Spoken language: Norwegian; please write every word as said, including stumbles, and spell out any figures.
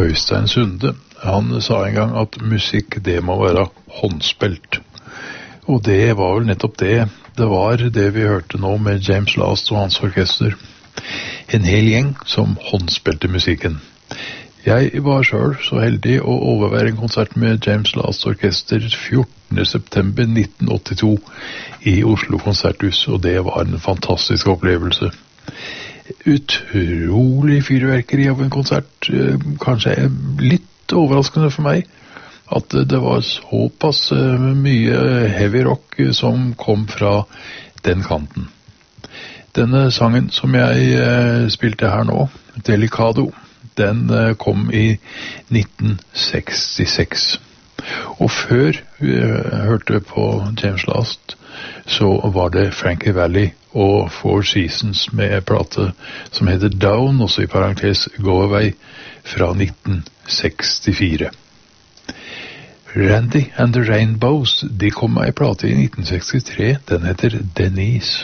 Øystein Sunde, han sa en gang at musikk, det må være håndspilt. Og det var vel nettopp det. Det var det vi hørte nå med James Last og hans orkester. En hel gjeng som håndspilte musikken. Jeg var selv så heldig å overvære en konsert med James Last orkester fjortende september nitten åttito i Oslo Konserthus, og det var en fantastisk opplevelse. Utrolig fyrverkeri av en konsert, kanskje litt overraskende for meg, at det var såpass mye heavy rock som kom fra den kanten. Denne sangen som jeg spilte her nå, Delicado, den kom i nitten sekstiseks. Og før vi hørte på James Last, så var det Frankie Valli og Four Seasons med en plate som heter Down, også i parentes Go Away, fra nitten sekstifire. Randy and the Rainbows, de kom med en plate i nitten sekstitre, den heter Denise.